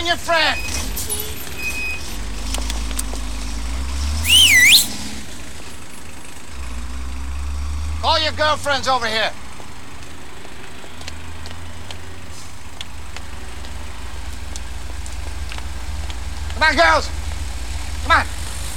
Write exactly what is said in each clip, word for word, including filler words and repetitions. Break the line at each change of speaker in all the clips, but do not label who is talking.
Find your friend. Call your girlfriends over here. Come on, girls. Come on.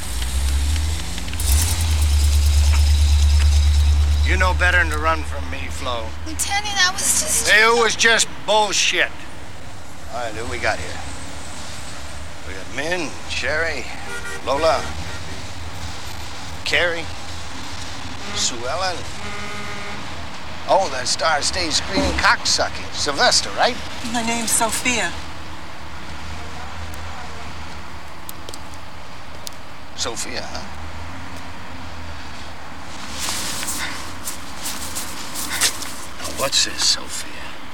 You know better than to run from me, Flo.
Lieutenant, I was just...
It was just bullshit. All right, who we got here? We got Min, Sherry, Lola, Carrie, Sue Ellen. Oh, that star stays screaming cocksucking. Sylvester, right?
My name's Sophia.
Sophia, huh? Now, what's this, Sophia?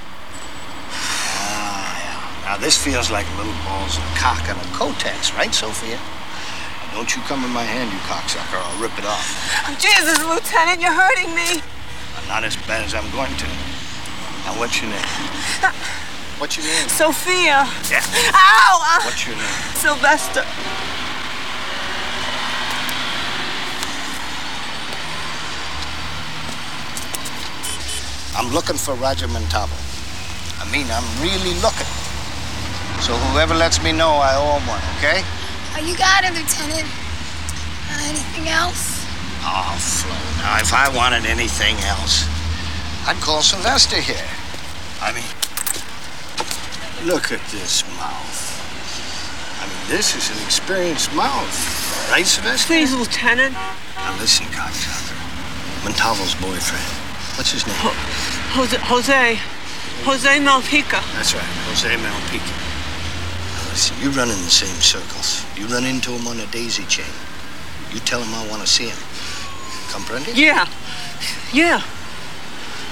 Ah, yeah. Now, this feels like little balls of cock on a Kotex, right, Sophia? Now, don't you come in my hand, you cocksucker, or I'll rip it off.
Oh, Jesus, Lieutenant, you're hurting me.
Not as bad as I'm going to. Now, what's your name? What's your name?
Sophia.
Yeah.
Ow! Uh,
What's your name?
Sylvester.
I'm looking for Roger Montalvo. I mean, I'm really looking. So whoever lets me know, I owe him one, okay?
Oh, you got it, Lieutenant. Uh, anything else?
Oh, Flo, now, if I wanted anything else, I'd call Sylvester here. I mean, look at this mouth. I mean, this is an experienced mouth. Right, Sylvester?
Please, Lieutenant.
Now, listen, cocksucker. Montalvo's boyfriend. What's his name?
Ho- Jose, Jose, Jose Malpica.
That's right, Jose Malpica. Now listen, you run in the same circles. You run into him on a daisy chain. You tell him I want to see him. Comprende?
Yeah, yeah.